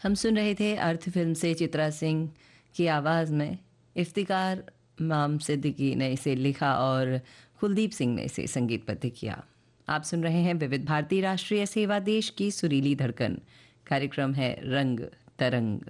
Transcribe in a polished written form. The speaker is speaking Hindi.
हम सुन रहे थे अर्थ फिल्म से चित्रा सिंह की आवाज़ में। इफ्तिकार माम सिद्दीकी ने इसे लिखा और कुलदीप सिंह ने इसे संगीतबद्ध किया। आप सुन रहे हैं विविध भारती राष्ट्रीय सेवा देश की सुरीली धड़कन। कार्यक्रम है रंग तरंग।